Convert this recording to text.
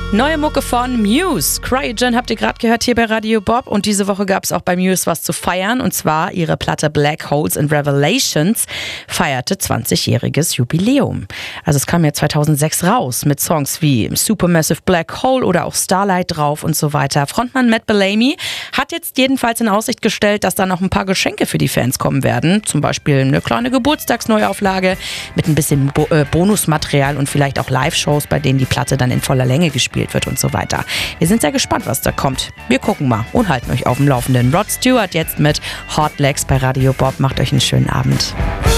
Neue Mucke von Muse. Cryogen habt ihr gerade gehört hier bei Radio Bob. Und diese Woche gab es auch bei Muse was zu feiern. Und zwar ihre Platte Black Holes and Revelations feierte 20-jähriges Jubiläum. Also es kam ja 2006 raus mit Songs wie Supermassive Black Hole oder auch Starlight drauf und so weiter. Frontmann Matt Bellamy hat jetzt jedenfalls in Aussicht gestellt, dass da noch ein paar Geschenke für die Fans kommen werden. Zum Beispiel eine kleine Geburtstagsneuauflage mit ein bisschen Bonusmaterial und vielleicht auch Live-Shows, bei denen die Platte dann in voller Länge gespielt wird und so weiter. Wir sind sehr gespannt, was da kommt. Wir gucken mal und halten euch auf dem Laufenden. Rod Stewart jetzt mit Hot Legs bei Radio Bob. Macht euch einen schönen Abend.